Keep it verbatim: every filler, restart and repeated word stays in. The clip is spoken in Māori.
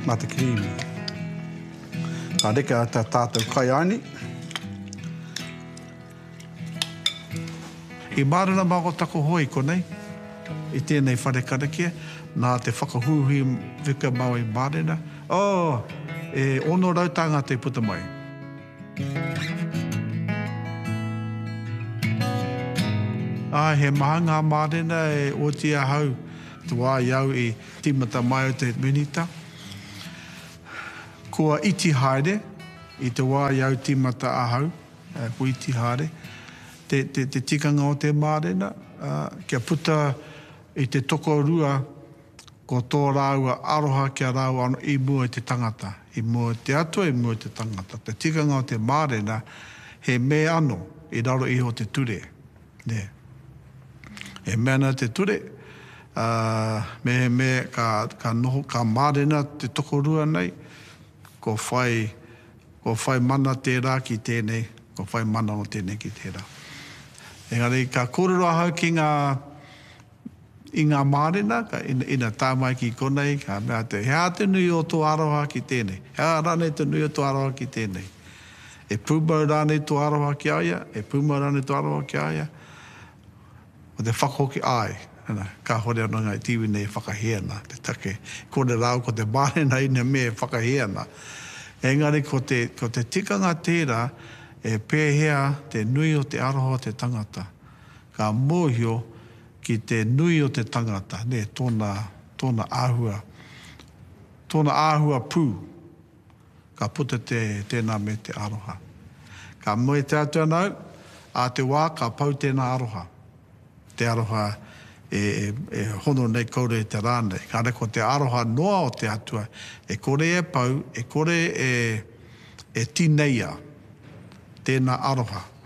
mā te creamy. Ka reka tā tātou kaiani. I māruna mako tako hoi konei, i tēnei whare karakia, nā te whakahuhi wika mau i māruna. Oh, e ono rautanga te puta mai. Ah, he maha ngā mārena e oti ahau te wā iau i timata mai o te minita. Kua iti haere, i te wā iau timata ahau, uh, ko iti haere. Te, te, te tikanga o te mārena, uh, kia puta i te toko rua, ko tō rāua aroha kia rāua ano i mua i te tangata. I mua te atua, i mua i te tangata. Te tikanga o te mārena, he me ano i raro iho te ture. Ne. He mea te ture, uh, me me ka, ka, noho, ka mārena te toko rua nei, ko whai, ko whai mana tērā ki tēnei, ko whai mana no tēnei ki tērā. Engari, ka kōrero ahau ki ngā, i ngā mārena, ka ina, ina tāmai ki konei, ka mea te, hea te nui o tō aroha ki tēnei, hea rane te nui o tō aroha ki tēnei. E pūmau rane tō aroha ki aia, e pūmau rane tō aroha ki aia, o te whakahoki ai, ana, ka hore anō ngai tiwi nei whakaheana, te take, kore rau ko te mārena ina me whakaheana. Engari, ko te, ko te tikanga tērā, e pēhea te nui o te aroha o te tangata. Ka mōhio ki te nui o te tangata, ne, tōna, tōna āhua, tōna āhua pū, ka puta te, tēnā me te aroha. Ka moe te atua nau, a te wā ka pau tēnā aroha. Te aroha e, e, e hono nei kaure e te rānei. Ka reko te aroha noa o te atua, e kore e pau, e kore e, e tineia tēnā aroha.